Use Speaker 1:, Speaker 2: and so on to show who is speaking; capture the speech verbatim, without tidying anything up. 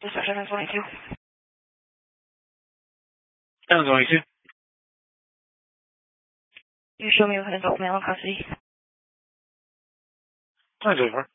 Speaker 1: Dispatch seven twenty-two.
Speaker 2: seven twenty-two.
Speaker 1: You show me with an adult male in custody.
Speaker 2: nine twenty-four.